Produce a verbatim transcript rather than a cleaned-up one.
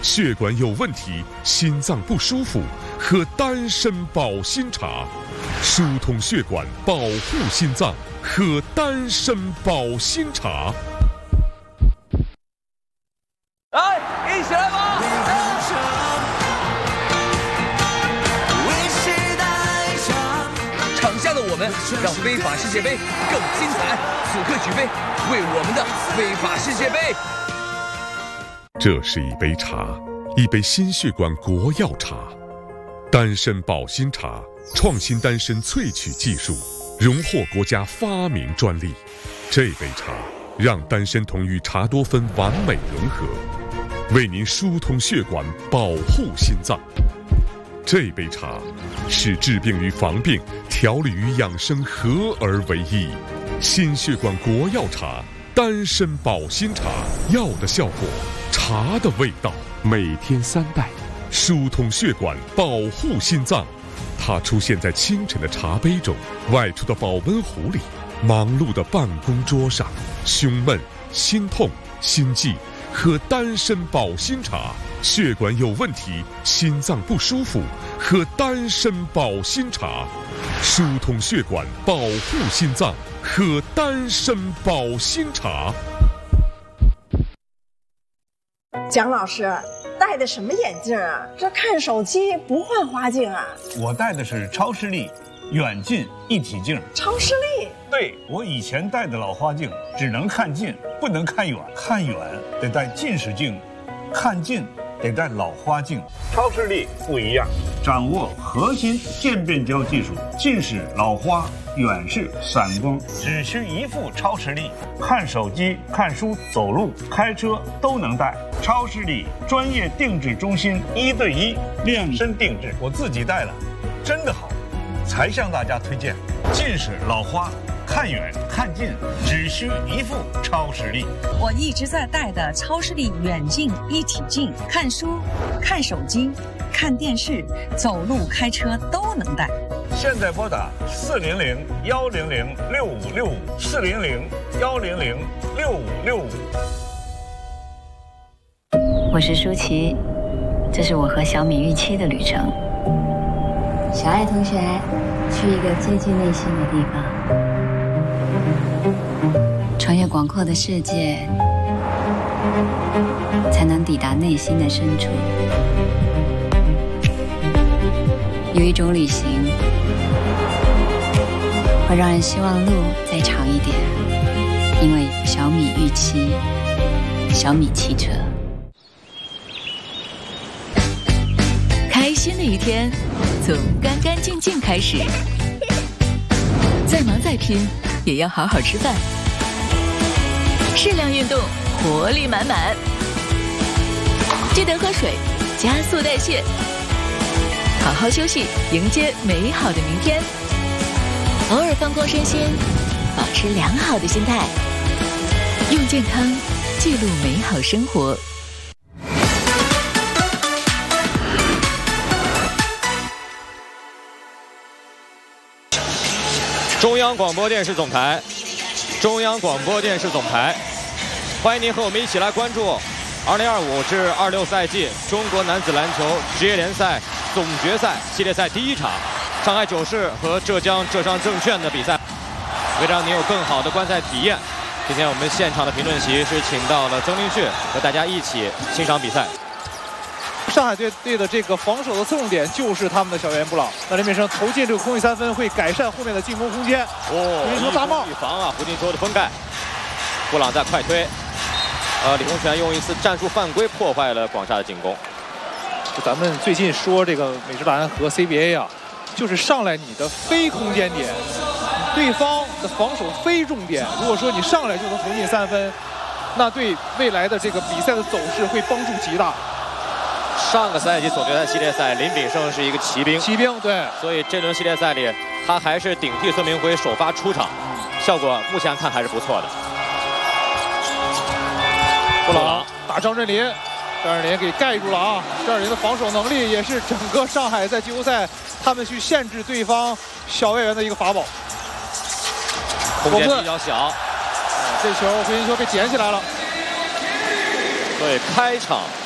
血管有问题、心脏不舒服，喝丹参保心茶，疏通血管，保护心脏，喝丹参保心茶。 来，一起来吧！场下的我们，让非法世界杯更精彩。此刻举杯，为我们的非法世界杯。 这是一杯茶，一杯心血管国药茶，丹参保心茶，创新丹参萃取技术，荣获国家发明专利。这杯茶让丹参酮与茶多酚完美融合，为您疏通血管，保护心脏。这杯茶是治病与防病、调理与养生合而为一。心血管国药茶，丹参保心茶，药的效果，茶的味道，每天三袋，疏通血管，保护心脏。它出现在清晨的茶杯中，外出的保温壶里，忙碌的办公桌上。胸闷、心痛、心悸，喝丹参保心茶。血管有问题、心脏不舒服，喝丹参保心茶。疏通血管，保护心脏，喝丹参保心茶。 蒋老师戴的什么眼镜啊？这看手机不换花镜啊？ 我戴的是超视力远近一体镜。 超视力？ 对，我以前戴的老花镜只能看近，不能看远，看远得戴近视镜，看近得戴老花镜。超视力不一样，掌握核心渐变焦技术，近视、老花、远视、散光，只需一副超视力，看手机、看书、走路、开车都能戴。超视力专业定制中心，一对一量身定制，我自己戴了，真的好，才向大家推荐。近视、老花，看远看近只需一副超视力。 我一直在戴的超视力远近一体镜，看书、看手机、看电视、走路、开车都能戴。 现在拨打四零零幺零零六五六五，四零零幺零零六五六五。 我是舒淇，这是我和小米预期的旅程。小爱同学，去一个接近内心的地方，穿越广阔的世界，才能抵达内心的深处。有一种旅行，会让人希望路再长一点，因为小米预期，小米汽车。 开心的一天从干干净净开始，再忙再拼也要好好吃饭，适量运动，活力满满，记得喝水，加速代谢，好好休息，迎接美好的明天。偶尔放空身心，保持良好的心态，用健康记录美好生活。 中央广播电视总台，中央广播电视总台，欢迎您和我们一起来关注二零二五至二六赛季中国男子篮球职业联赛总决赛系列赛第一场，上海九市和浙江浙商证券的比赛。为了让您有更好的观赛体验，今天我们现场的评论席是请到了曾林旭，和大家一起欣赏比赛。 上海队队的这个防守的侧重点就是他们的小袁布朗。那林炳生投进这个空位三分，会改善后面的进攻空间。 哦， 胡金秋大帽预防啊，胡金秋的封盖。布朗在快推，呃，李洪权用一次战术犯规破坏了广厦的进攻。 咱们最近说这个美职篮和 C B A 啊，就是上来你的非空间点，对方的防守非重点。如果说你上来就能投进三分，那对未来的这个比赛的走势会帮助极大。 上个赛季总决赛系列赛，林炳胜是一个骑兵， 骑兵对， 所以这轮系列赛里，他还是顶替孙明辉首发出场，效果目前看还是不错的。 布朗打张镇麟，张镇麟给盖住了啊！张镇麟的防守能力也是整个上海在季后赛他们去限制对方小外援的一个法宝。 空间比较小， 这球回球被捡起来了。 所以开场